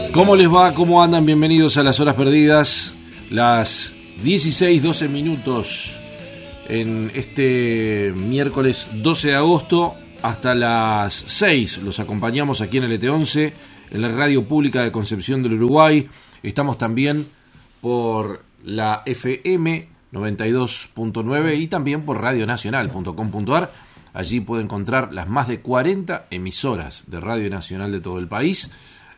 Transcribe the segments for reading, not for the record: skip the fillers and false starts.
¿Cómo les va? ¿Cómo andan? Bienvenidos a Las Horas Perdidas, las 16:12 minutos en este miércoles 12 de agosto hasta las 6. Los acompañamos aquí en el ET11, en la Radio Pública de Concepción del Uruguay. Estamos también por la FM 92.9 y también por radionacional.com.ar. Allí puede encontrar las más de 40 emisoras de Radio Nacional de todo el país.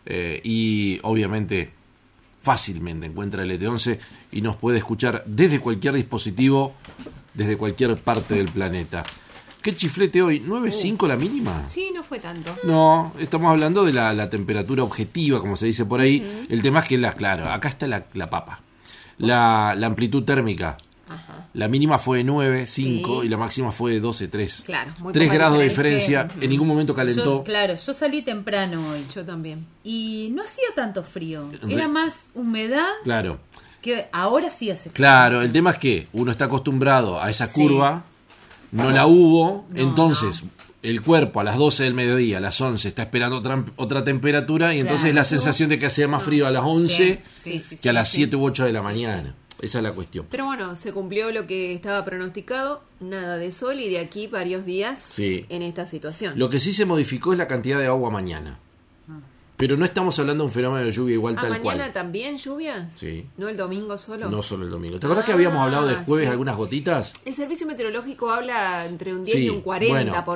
Y obviamente fácilmente encuentra el ET11 y nos puede escuchar desde cualquier dispositivo, desde cualquier parte del planeta. ¿Qué chiflete hoy? ¿9.5 la mínima? Sí, no fue tanto. No, estamos hablando de la temperatura objetiva, como se dice por ahí. El tema es que, claro, acá está la papa. La amplitud térmica. Ajá. La mínima fue de 9,5 sí. Y la máxima fue de 12,3. Claro, muy 3 grados de diferencia. En ningún momento calentó. Yo salí temprano hoy. Yo también. Y no hacía tanto frío. Era más humedad. Claro. Que ahora sí hace frío. Claro, el tema es que uno está acostumbrado a esa curva, no la hubo, entonces el cuerpo a las 12 del mediodía, a las 11, está esperando otra temperatura y entonces la sensación de que hacía más frío a las 11 que a las 7 u 8 de la mañana. Esa es la cuestión. Pero bueno, se cumplió lo que estaba pronosticado, nada de sol y de aquí varios días en esta situación. Lo que sí se modificó es la cantidad de agua mañana. Pero no estamos hablando de un fenómeno de lluvia igual tal cual. ¿Mañana también lluvia? Sí. ¿No el domingo solo? No solo el domingo. ¿Te acuerdas que habíamos hablado de jueves algunas gotitas? El servicio meteorológico habla entre un 10 y un 40%.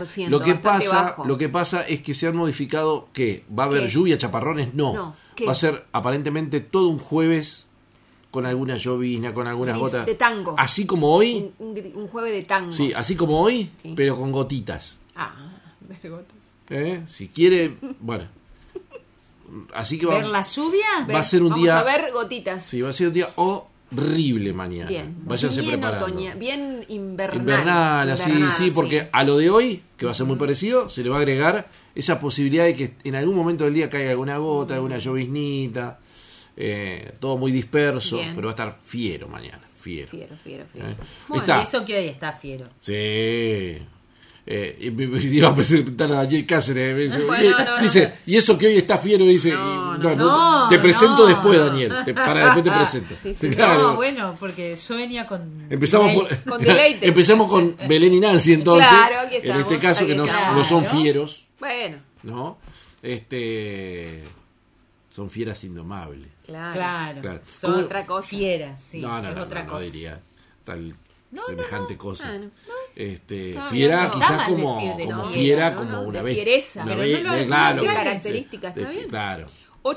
Bueno, lo que pasa es que se han modificado que va a haber lluvia, chaparrones, no. Va a ser aparentemente todo un jueves con alguna llovizna, con algunas gotas. De tango. Así como hoy. Un jueves de tango. Sí, así como hoy, pero con gotitas. Ver gotas. Si quiere, bueno. Así que ¿Ver la lluvia? Va a ser un día. Vamos a ver gotitas. Sí, va a ser un día horrible mañana. Bien. Váyanse preparando. Bien invernal. Invernal, sí, porque a lo de hoy, que va a ser muy parecido, se le va a agregar esa posibilidad de que en algún momento del día caiga alguna gota, alguna lloviznita. Todo muy disperso, pero va a estar fiero mañana. Fiero. Bueno, eso que hoy está fiero. Sí. Iba a presentar a Daniel Cáceres. Dice, y eso que hoy está fiero, dice. No, te presento después, Daniel. Después te presento. Sí. Claro. No, bueno, porque yo venía con. Con deleite. Empezamos con Belén y Nancy, entonces. Claro, aquí estamos, en este caso, que no son fieros. Bueno. ¿No? Son fieras indomables. Claro. Son otra cosa. Fieras, sí. No cosa. diría tal semejante cosa. No, fiera quizás como fiera, como una vez. Fiereza. Claro. ¿Qué características? ¿Está bien? Claro.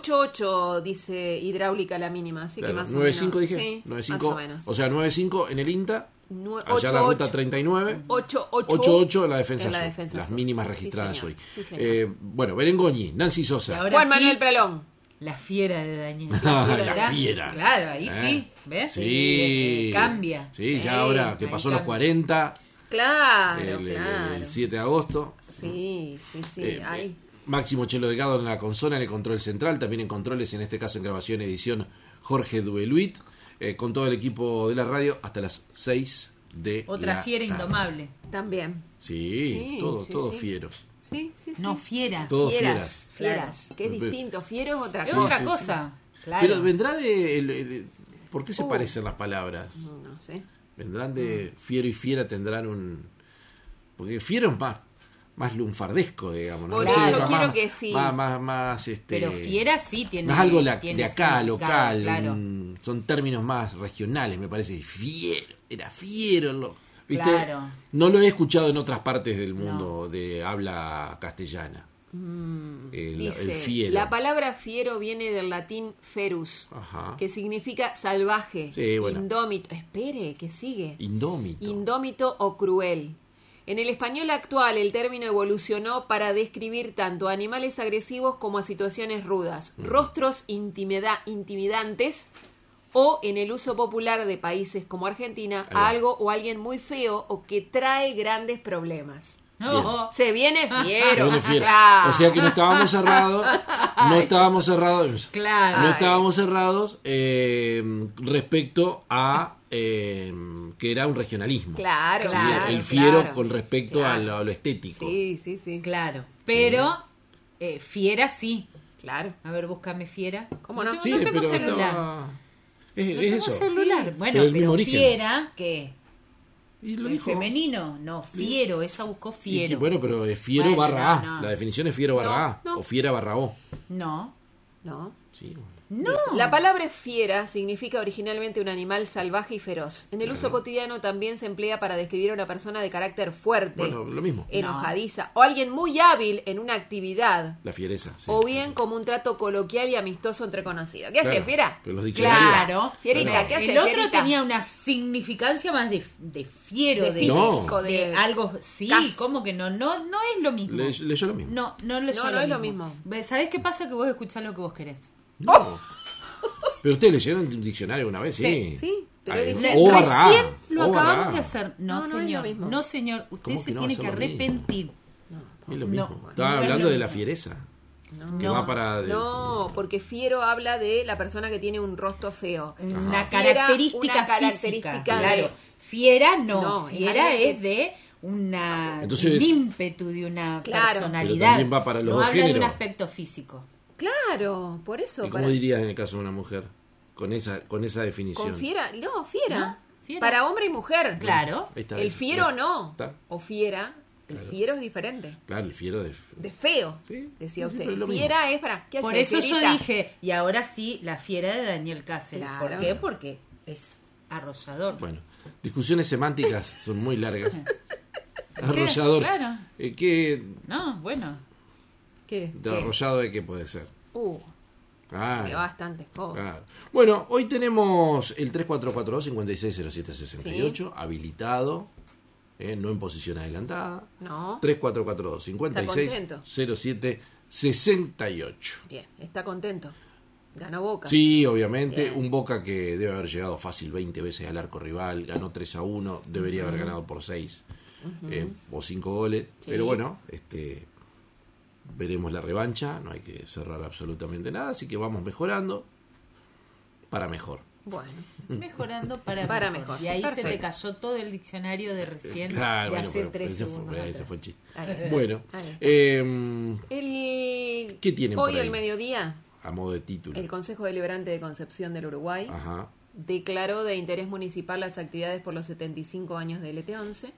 8.8 dice hidráulica la mínima, así que más o menos. 9.5 dije. Sí, 9.5. más o menos. O sea, 9.5 en el INTA. 8, allá la ruta 39. 8.8 en la defensa sur. Las mínimas registradas hoy. Bueno, Berengoñi, Nancy Sosa. Juan Manuel Prelón. La fiera de Daniel. La fiera. Claro, ahí sí. ¿Ves? Sí. Cambia. Sí, ya ahora que pasó los 40. Claro, el 7 de agosto. Sí. Ahí. Máximo Chelo Delgado en la consola, en el control central. También en controles, en este caso en grabación y edición, Jorge Dubeluit. Con todo el equipo de la radio hasta las 6 de Otra la fiera tarde. Indomable. También. Sí, todos fieros. Sí. No, fieras. Todos fieras. Claro. Que es distinto. Fiero es otra es cosa. otra cosa. Claro. Pero vendrá de... ¿Por qué se parecen las palabras? No sé. Vendrán de fiero y fiera, tendrán un... Porque fiero es más lunfardesco, digamos, ¿no? Por eso yo quiero que sí. Más Pero fiera sí tiene. Más algo tiene de acá, local. Claro. Son términos más regionales, me parece. Fiero, era fiero. ¿Viste? Claro. No lo he escuchado en otras partes del mundo de habla castellana. Dice, el fiero. la palabra fiero viene del latín ferus, que significa salvaje, indómito. Espere, ¿qué sigue? Indómito o cruel. En el español actual, el término evolucionó para describir tanto a animales agresivos como a situaciones rudas, rostros intimidantes, o en el uso popular de países como Argentina, a algo o alguien muy feo o que trae grandes problemas. Se viene fiero. O sea que no estábamos cerrados. Claro. No estábamos cerrados respecto a que era un regionalismo. Claro. El fiero con respecto a lo estético. Sí. Claro. Pero fiera sí. Claro. A ver, búscame fiera. ¿Cómo no? Sí, no tengo pero celular. Es no eso. tengo celular. Sí. Bueno, pero fiera, ¿qué? ¿Y lo dijo? Femenino, no, fiero, ella buscó fiero. Bueno, pero es fiero barra A. No. La definición es fiero barra A o fiera barra O. No. Sí. No. La palabra fiera significa originalmente un animal salvaje y feroz. En el uso cotidiano también se emplea para describir a una persona de carácter fuerte, bueno, lo mismo. Enojadiza, o alguien muy hábil en una actividad. La fiereza. Sí. O bien como un trato coloquial y amistoso entre conocidos. ¿Qué hace, fiera? Pero los diccionarios. Claro. Fierita, ¿qué hace? El otro fierita? Tenía una significancia más de fiero, de físico, de algo. Sí, ¿cómo que no? No es lo mismo. Leyó lo mismo. No leyó no es lo mismo. ¿Sabés qué pasa? Que vos escuchás lo que vos querés. No. Pero ustedes leyeron un diccionario una vez, sí. Sí, pero recién lo acabamos de hacer. No, no señor. es lo mismo. No, señor. Usted se tiene que arrepentir. Es lo mismo. Estaba hablando de la fiereza. Que va para no, porque fiero habla de la persona que tiene un rostro feo. Una característica física. Claro. Fiera no. Fiera es de un ímpetu, de una personalidad. Pero también va para los dos habla géneros. de un aspecto físico. Claro, por eso. ¿Y cómo dirías en el caso de una mujer? Con esa definición. ¿Con fiera? No, fiera. ¿No? Fiera. Para hombre y mujer. Claro. El fiero no. O fiera. El fiero es diferente. Claro, el fiero de feo, ¿sí? Decía usted. Pero Fiera es para... ¿qué por hace, eso fierita? yo dije, y ahora sí, la fiera de Daniel Cáceres. Claro. ¿Por qué? Porque es arrollador. Bueno, discusiones semánticas son muy largas. Arrollador. Claro. ¿Qué? No, bueno. ¿Qué? ¿De arrollado de qué puede ser? De bastantes cosas. Claro. Bueno, hoy tenemos el 3442-560768 habilitado, no en posición adelantada. No. 3442-560768. Bien, está contento. Ganó Boca. Sí, obviamente. Bien. Un Boca que debe haber llegado fácil 20 veces al arco rival. Ganó 3-1. Debería haber ganado por 6 o 5 goles. Sí. Pero bueno, veremos la revancha. No hay que cerrar absolutamente nada. Así que vamos mejorando para mejor. Bueno. Mejorando para mejor. Y ahí perfecto. Se te cayó todo el diccionario de recién. Claro, de hace 3 segundos. Ese fue el chiste. Bueno. ¿Qué tienen hoy por ahí? Al mediodía, a modo de título, el Consejo Deliberante de Concepción del Uruguay declaró de interés municipal las actividades por los 75 años de LT11.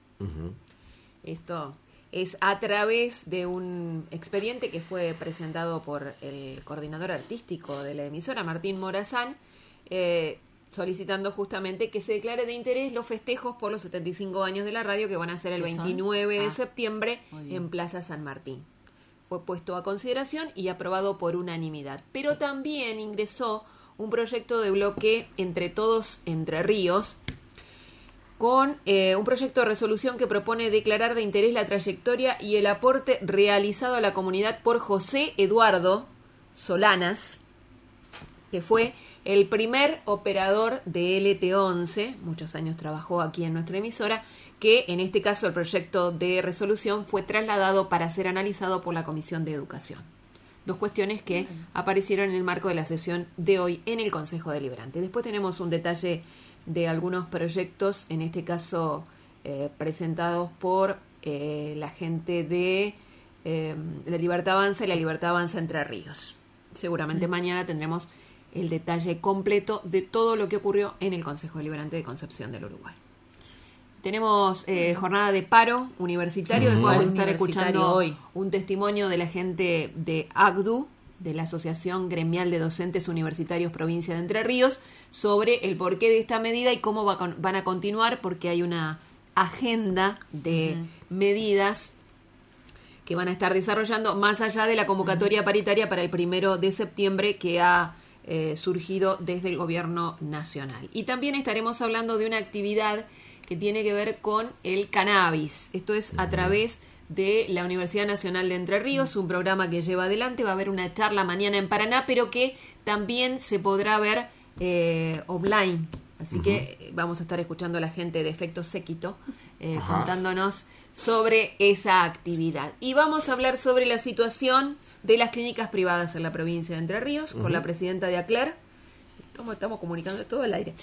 Esto es a través de un expediente que fue presentado por el coordinador artístico de la emisora, Martín Morazán, solicitando justamente que se declare de interés los festejos por los 75 años de la radio, que van a ser el 29 de septiembre en Plaza San Martín. Fue puesto a consideración y aprobado por unanimidad. Pero también ingresó un proyecto de bloque Entre Todos Entre Ríos, con un proyecto de resolución que propone declarar de interés la trayectoria y el aporte realizado a la comunidad por José Eduardo Solanas, que fue el primer operador de LT11, muchos años trabajó aquí en nuestra emisora, que en este caso el proyecto de resolución fue trasladado para ser analizado por la Comisión de Educación. Dos cuestiones que aparecieron en el marco de la sesión de hoy en el Consejo Deliberante. Después tenemos un detalle de algunos proyectos, en este caso presentados por la gente de la Libertad Avanza y la Libertad Avanza Entre Ríos. Seguramente mañana tendremos el detalle completo de todo lo que ocurrió en el Consejo Deliberante de Concepción del Uruguay. Tenemos jornada de paro universitario, después vamos a estar escuchando hoy un testimonio de la gente de AGDU, de la Asociación Gremial de Docentes Universitarios Provincia de Entre Ríos, sobre el porqué de esta medida y cómo van a continuar, porque hay una agenda de medidas que van a estar desarrollando más allá de la convocatoria paritaria para el 1 de septiembre que ha surgido desde el Gobierno Nacional. Y también estaremos hablando de una actividad que tiene que ver con el cannabis. Esto es a través de la Universidad Nacional de Entre Ríos, un programa que lleva adelante. Va a haber una charla mañana en Paraná, pero que también se podrá ver online. Así que vamos a estar escuchando a la gente de Efecto Séquito contándonos sobre esa actividad. Y vamos a hablar sobre la situación de las clínicas privadas en la provincia de Entre Ríos con la presidenta de ACLER. Estamos comunicando todo al aire.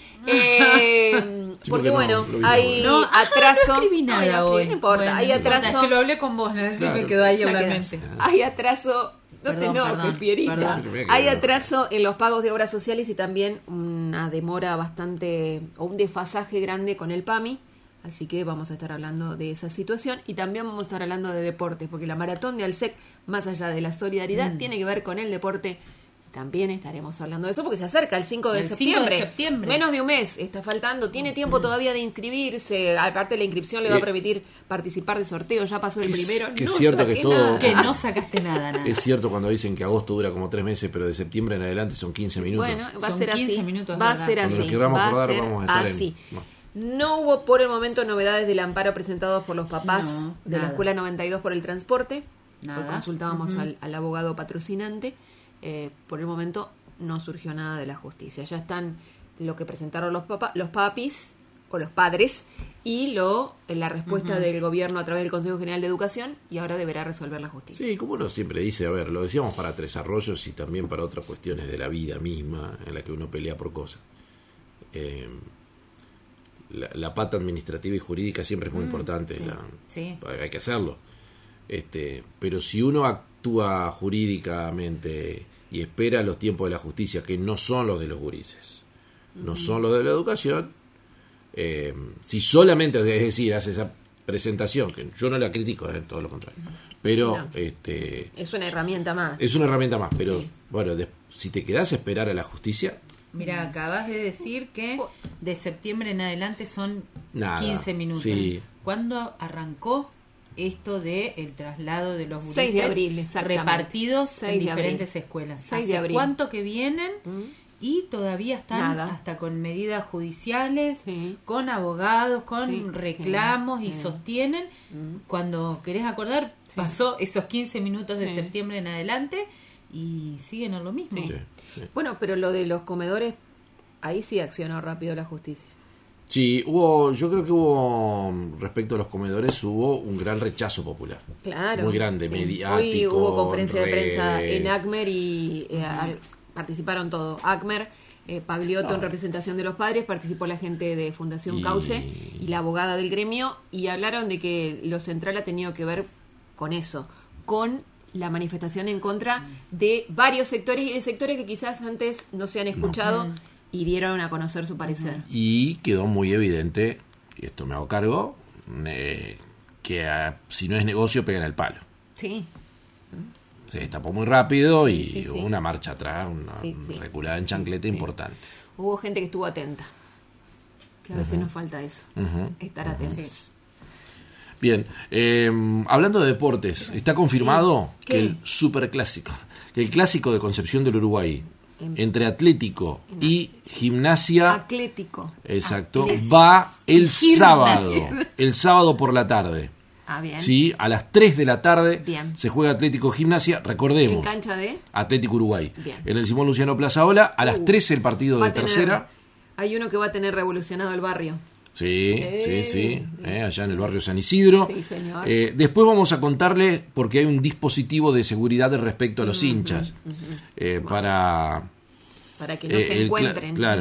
Porque bueno, hay atraso. No importa, hay atraso. Es que lo hablé con vos, ¿no? Sí, me quedó ahí en la mente. Hay atraso Fierita. Hay atraso en los pagos de obras sociales y también una demora bastante, o un desfasaje grande con el PAMI. Así que vamos a estar hablando de esa situación y también vamos a estar hablando de deportes, porque la maratón de Alsec, más allá de la solidaridad, tiene que ver con el deporte. También estaremos hablando de eso porque se acerca el 5 de septiembre. Menos de un mes está faltando. Tiene tiempo todavía de inscribirse. Aparte, la inscripción le va a permitir participar de sorteo. Ya pasó el primero. Que es cierto que todo. Que no sacaste nada. Es cierto cuando dicen que agosto dura como 3 meses, pero de septiembre en adelante son 15 minutos. Bueno, va a ser así. 15 minutos. Va a ser así. Cuando queramos acordar, vamos a estar así. No hubo por el momento novedades del amparo presentados por los papás de la Escuela 92 por el transporte. Hoy consultábamos al abogado patrocinante. Por el momento no surgió nada de la justicia. Ya están lo que presentaron los papis o los padres y la respuesta del gobierno a través del Consejo General de Educación, y ahora deberá resolver la justicia. Sí, como uno siempre dice, a ver, lo decíamos para Tres Arroyos y también para otras cuestiones de la vida misma en la que uno pelea por cosas. La pata administrativa y jurídica siempre es muy importante. Hay que hacerlo. Pero si uno actúa jurídicamente y espera los tiempos de la justicia, que no son los de los gurises, no son los de la educación, si solamente, es decir, hace esa presentación, que yo no la critico, todo lo contrario, pero es una herramienta más. Es una herramienta más, pero bueno, si te quedás a esperar a la justicia. Mira, acabas de decir que de septiembre en adelante son 15 minutos. Sí. ¿Cuándo arrancó esto de el traslado de los gurises 6 de abril, repartidos en diferentes escuelas? 6 de abril. ¿Cuánto que vienen? Y todavía están hasta con medidas judiciales, con abogados, con reclamos y sostienen. Cuando querés acordar, pasó esos 15 minutos de septiembre en adelante y siguen en lo mismo. Sí. Bueno, pero lo de los comedores, ahí sí accionó rápido la justicia. Sí, yo creo que hubo, respecto a los comedores, hubo un gran rechazo popular. Claro. Muy grande, mediático. Hoy hubo conferencia de prensa en ACMER y participaron todos. ACMER, Pagliotto en representación de los padres, participó la gente de Fundación Cauce y la abogada del gremio, y hablaron de que lo central ha tenido que ver con eso, con la manifestación en contra de varios sectores y de sectores que quizás antes no se han escuchado y dieron a conocer su parecer. Y quedó muy evidente, y esto me hago cargo, que si no es negocio pegan el palo. Sí. Se destapó muy rápido y hubo una marcha atrás, una reculada en chancleta importante. Hubo gente que estuvo atenta, que a veces nos falta eso, estar atentos. Sí. Bien, hablando de deportes, está confirmado que el superclásico, que el clásico de Concepción del Uruguay, entre Atlético y Gimnasia, exacto, va el sábado por la tarde. Bien. Sí, a las 3 de la tarde se juega Atlético Gimnasia, recordemos. ¿En cancha de? Atlético Uruguay. Bien. En el Simón Luciano Plazaola, a las 13 el partido de tercera. Hay uno que va a tener revolucionado el barrio. Sí, allá en el barrio San Isidro. Sí, señor. Después vamos a contarle, porque hay un dispositivo de seguridad respecto a los hinchas, para que no se encuentren. Claro.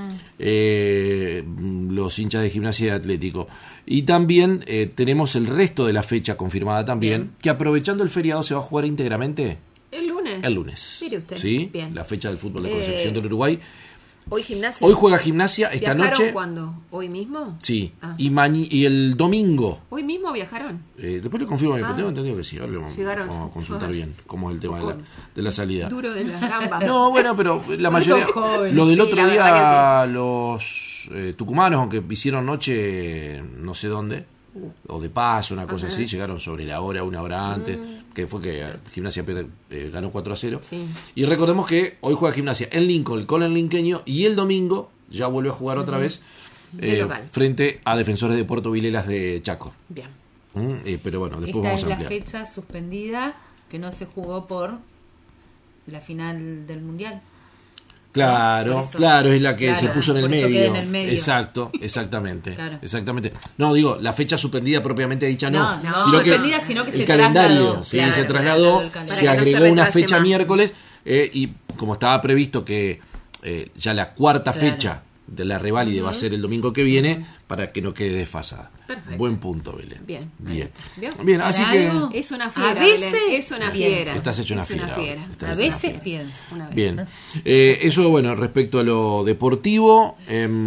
Los hinchas de Gimnasia y de Atlético. Y también tenemos el resto de la fecha confirmada también, que aprovechando el feriado se va a jugar íntegramente el lunes. Mire usted. ¿Sí? Bien. La fecha del fútbol de Concepción del Uruguay. Hoy Gimnasia. Hoy juega Gimnasia esta noche. ¿Cuándo? ¿Hoy mismo? Sí. Y el domingo. ¿Hoy mismo viajaron? Después le confirmo, tengo entendido que sí. Ahora vamos a consultar bien cómo es el tema de la salida. Duro de las gambas. No, bueno, pero la mayoría. Lo del otro día, los tucumanos, aunque hicieron noche no sé dónde, o de paso, una cosa así, llegaron sobre la hora, una hora antes, que fue que Gimnasia ganó 4-0. Sí. Y recordemos que hoy juega Gimnasia en Lincoln con el linqueño, y el domingo ya vuelve a jugar otra vez frente a Defensores de Puerto Vilelas de Chaco. Bien. Pero bueno, después esta vamos a ampliar. Es la fecha suspendida que no se jugó por la final del Mundial. Claro, es la que se puso en el medio. Exacto, exactamente. Claro. Exactamente. No, digo, la fecha suspendida propiamente dicha no. No suspendida, sino que el calendario se trasladó, se agregó una fecha miércoles, y como estaba previsto que ya la cuarta fecha de la reválide va a ser el domingo que viene para que no quede desfasada. Perfecto. Buen punto, Belén. Bien, así que es una fiera, a veces Belén, es una fiera. Estás hecho una fiera. A veces pienso. Bien. Eso, bueno, respecto a lo deportivo.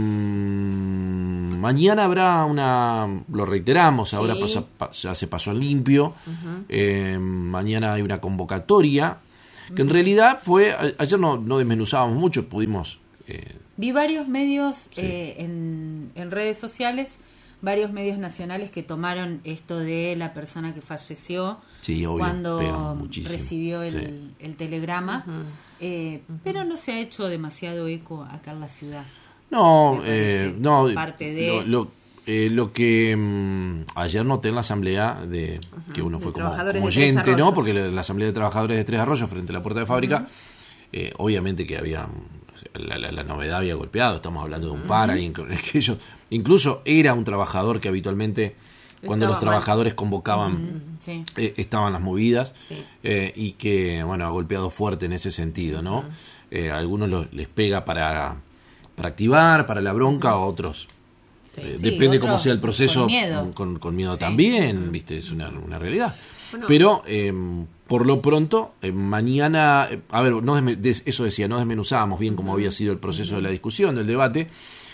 Mañana habrá lo reiteramos, ahora ya se pasó en limpio. Mañana hay una convocatoria que en realidad ayer no desmenuzábamos mucho, pudimos... Vi varios medios en redes sociales, varios medios nacionales que tomaron esto de la persona que falleció cuando recibió el telegrama, pero no se ha hecho demasiado eco acá en la ciudad. No, parte de lo que ayer noté en la asamblea que uno fue como oyente, ¿no? Porque la asamblea de trabajadores de Tres Arroyos frente a la puerta de fábrica, obviamente que había la novedad había golpeado. Estamos hablando de un alguien que ellos, incluso era un trabajador que habitualmente cuando los trabajadores convocaban estaban las movidas, y que ha golpeado fuerte en ese sentido, ¿no? A algunos les pega para activar, para la bronca, a otros depende cómo sea el proceso, con miedo también, ¿viste? Es una realidad. Pero por lo pronto, mañana, eso decía, no desmenuzábamos bien cómo había sido el proceso de la discusión, del debate.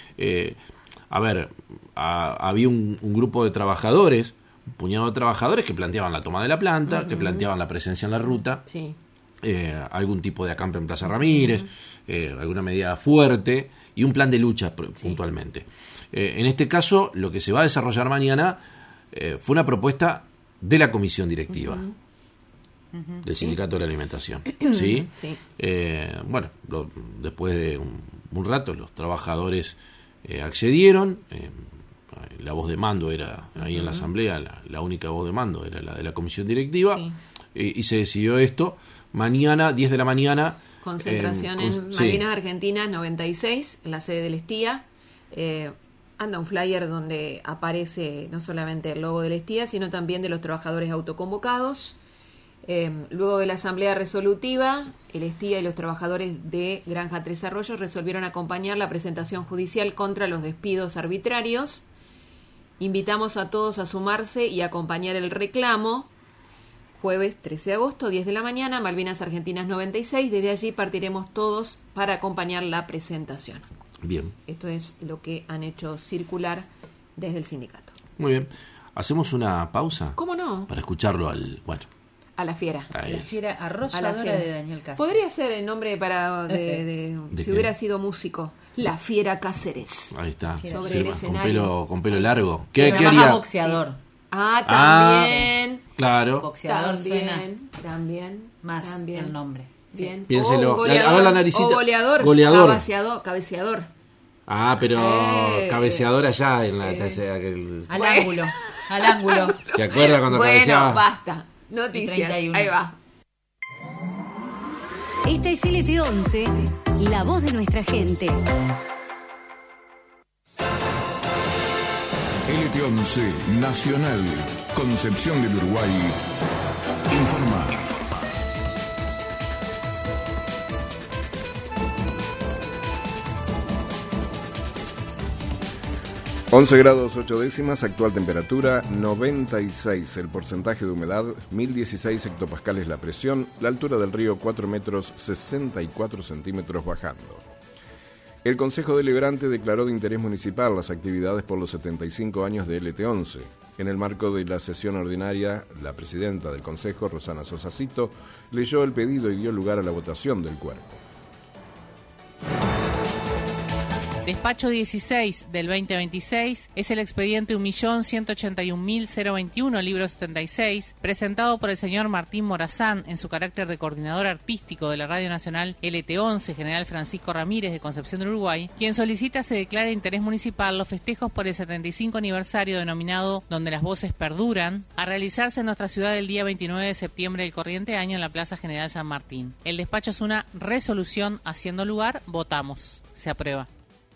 Había un grupo de trabajadores, un puñado de trabajadores que planteaban la toma de la planta, que planteaban la presencia en la ruta, algún tipo de acampe en Plaza Ramírez, alguna medida fuerte y un plan de lucha puntualmente. En este caso, lo que se va a desarrollar mañana fue una propuesta de la comisión directiva del Sindicato de la Alimentación. ¿Sí? Después de un rato, los trabajadores accedieron. La voz de mando era, ahí en la asamblea, la única voz de mando era la de la comisión directiva, y se decidió esto. Mañana, 10 de la mañana. Concentración en Malvinas Argentinas 96, en la sede del Estía. Anda un flyer donde aparece no solamente el logo del Estía, sino también de los trabajadores autoconvocados. Luego de la asamblea resolutiva, el Estía y los trabajadores de Granja Tres Arroyos resolvieron acompañar la presentación judicial contra los despidos arbitrarios. Invitamos a todos a sumarse y acompañar el reclamo. Jueves 13 de agosto, 10 de la mañana, Malvinas Argentinas 96. Desde allí partiremos todos para acompañar la presentación. Bien. Esto es lo que han hecho circular desde el sindicato. Muy bien. ¿Hacemos una pausa? ¿Cómo no? Para escucharlo a la fiera. La fiera arrolladora de Daniel Cáceres. Podría ser el nombre si hubiera sido músico. La Fiera Cáceres. Ahí está. Sobre el escenario. Con pelo largo. ¿Qué haría? Boxeador. Sí. También. Claro. Boxeador también. Más el nombre. Bien. Piénselo. Haga la naricita. Goleador. Cabeceador. Pero cabeceador allá en la... Al ángulo. ¿Se acuerda cuando cabeceaba? Bueno, basta. Noticias. Ahí va. Esta es LT11, la voz de nuestra gente. LT11 Nacional, Concepción del Uruguay, informa. 11 grados 8 décimas, actual temperatura 96, el porcentaje de humedad 1016 hectopascales la presión, la altura del río 4 metros 64 centímetros bajando. El Consejo Deliberante declaró de interés municipal las actividades por los 75 años de LT11. En el marco de la sesión ordinaria, la presidenta del Consejo, Rosana Sosa Cito, leyó el pedido y dio lugar a la votación del cuerpo. Despacho 16 del 2026 es el expediente 1.181.021, libro 76, presentado por el señor Martín Morazán en su carácter de coordinador artístico de la Radio Nacional LT11, General Francisco Ramírez de Concepción del Uruguay, quien solicita se declare de interés municipal los festejos por el 75 aniversario denominado Donde las Voces Perduran, a realizarse en nuestra ciudad el día 29 de septiembre del corriente año en la Plaza General San Martín. El despacho es una resolución, haciendo lugar, votamos. Se aprueba.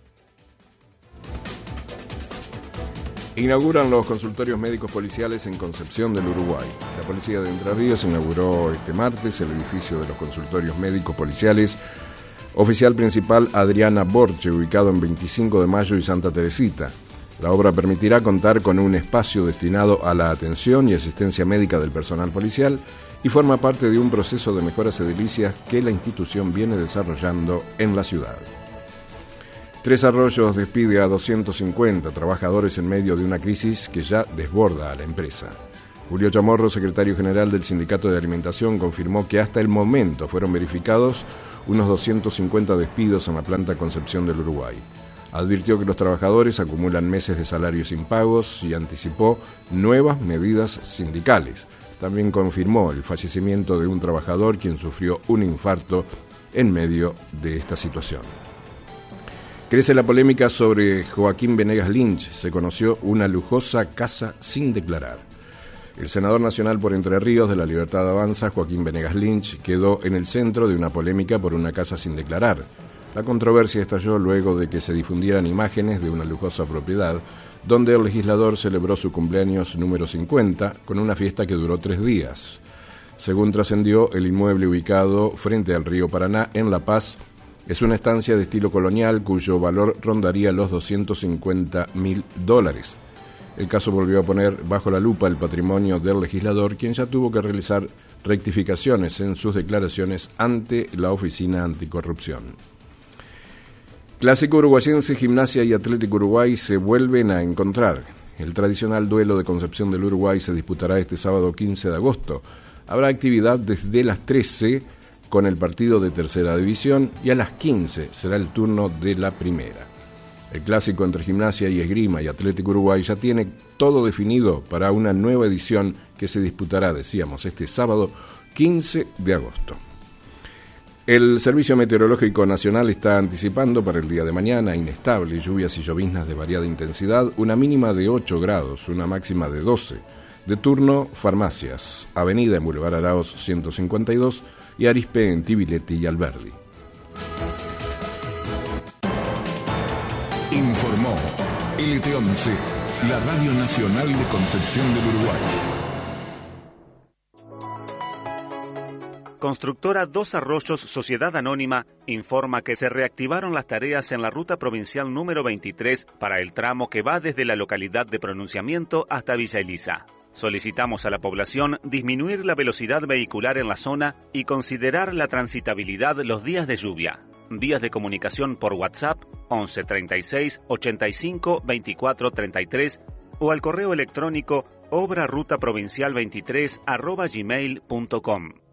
Inauguran los consultorios médicos policiales en Concepción del Uruguay. La policía de Entre Ríos inauguró este martes el edificio de los consultorios médicos policiales Oficial principal Adriana Borche, ubicado en 25 de Mayo y Santa Teresita. La obra permitirá contar con un espacio destinado a la atención y asistencia médica del personal policial y forma parte de un proceso de mejoras edilicias que la institución viene desarrollando en la ciudad. Tres Arroyos despide a 250 trabajadores en medio de una crisis que ya desborda a la empresa. Julio Chamorro, secretario general del Sindicato de Alimentación, confirmó que hasta el momento fueron verificados unos 250 despidos en la planta Concepción del Uruguay. Advirtió que los trabajadores acumulan meses de salarios impagos y anticipó nuevas medidas sindicales. También confirmó el fallecimiento de un trabajador quien sufrió un infarto en medio de esta situación. Crece la polémica sobre Joaquín Venegas Lynch. Se conoció una lujosa casa sin declarar. El senador nacional por Entre Ríos de la Libertad Avanza, Joaquín Venegas Lynch, quedó en el centro de una polémica por una casa sin declarar. La controversia estalló luego de que se difundieran imágenes de una lujosa propiedad donde el legislador celebró su cumpleaños número 50 con una fiesta que duró 3 días. Según trascendió, el inmueble ubicado frente al río Paraná, en La Paz, es una estancia de estilo colonial cuyo valor rondaría los $250.000. El caso volvió a poner bajo la lupa el patrimonio del legislador, quien ya tuvo que realizar rectificaciones en sus declaraciones ante la Oficina Anticorrupción. Clásico uruguayense, Gimnasia y Atlético Uruguay se vuelven a encontrar. El tradicional duelo de Concepción del Uruguay se disputará este sábado 15 de agosto. Habrá actividad desde las 13 con el partido de Tercera División y a las 15 será el turno de la Primera. El clásico entre Gimnasia y Esgrima y Atlético Uruguay ya tiene todo definido para una nueva edición que se disputará, decíamos, este sábado 15 de agosto. El Servicio Meteorológico Nacional está anticipando para el día de mañana inestable, lluvias y lloviznas de variada intensidad, una mínima de 8 grados, una máxima de 12. De turno, farmacias, Avenida en Boulevard Araoz 152 y Arizpe en Tibiletti y Alberdi. Informó LT11, la Radio Nacional de Concepción del Uruguay. Constructora Dos Arroyos Sociedad Anónima informa que se reactivaron las tareas en la ruta provincial número 23 para el tramo que va desde la localidad de Pronunciamiento hasta Villa Elisa. Solicitamos a la población disminuir la velocidad vehicular en la zona y considerar la transitabilidad los días de lluvia. Vías de comunicación por WhatsApp 11 36 85 24 33 o al correo electrónico obrarutaprovincial23@gmail.com.